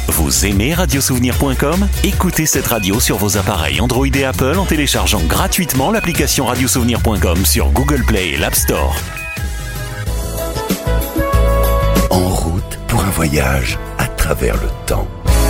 Vous aimez radiosouvenir.com ? Écoutez cette radio sur vos appareils Android et Apple en téléchargeant gratuitement l'application radiosouvenir.com sur Google Play et l'App Store. En route pour un voyage à travers le temps.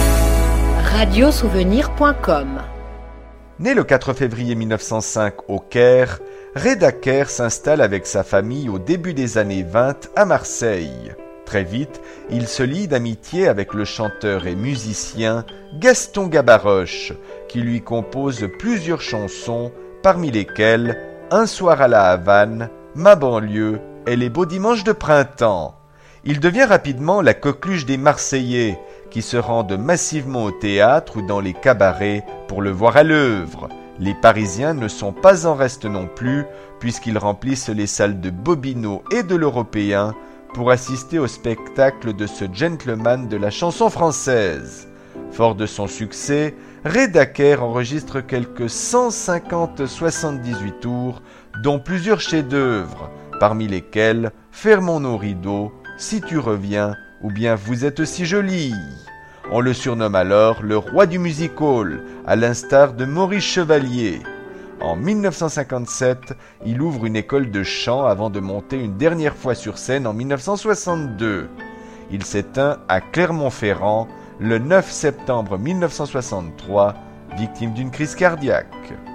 Radiosouvenir.com. Né le 4 février 1905 au Caire, Reda Kerr s'installe avec sa famille au début des années 20 à Marseille. Très vite, il se lie d'amitié avec le chanteur et musicien Gaston Gabaroche, qui lui compose plusieurs chansons, parmi lesquelles Un soir à la Havane, Ma banlieue et Les beaux dimanches de printemps. Il devient rapidement la coqueluche des Marseillais, qui se rendent massivement au théâtre ou dans les cabarets pour le voir à l'œuvre. Les Parisiens ne sont pas en reste non plus, puisqu'ils remplissent les salles de Bobino et de l'Européen pour assister au spectacle de ce gentleman de la chanson française. Fort de son succès, Reda Kerr enregistre quelques 150-78 tours, dont plusieurs chefs-d'œuvre, parmi lesquels Fermons nos rideaux, Si tu reviens, ou bien Vous êtes si jolie. On le surnomme alors le roi du music-hall, à l'instar de Maurice Chevalier. En 1957, il ouvre une école de chant avant de monter une dernière fois sur scène en 1962. Il s'éteint à Clermont-Ferrand le 9 septembre 1963, victime d'une crise cardiaque.